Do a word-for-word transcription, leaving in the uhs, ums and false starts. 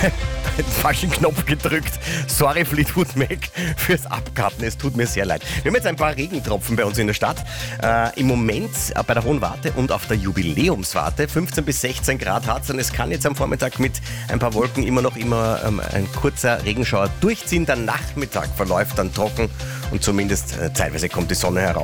den falschen Knopf gedrückt. Sorry Fleetwood Mac fürs Abkarten, es tut mir sehr leid. Wir haben jetzt ein paar Regentropfen bei uns in der Stadt. Äh, Im Moment äh, bei der Hohen Warte und auf der Jubiläumswarte fünfzehn bis sechzehn Grad hat es und es kann jetzt am Vormittag mit ein paar Wolken immer noch immer ähm, ein kurzer Regenschauer durchziehen. Der Nachmittag verläuft dann trocken und zumindest äh, zeitweise kommt die Sonne heraus.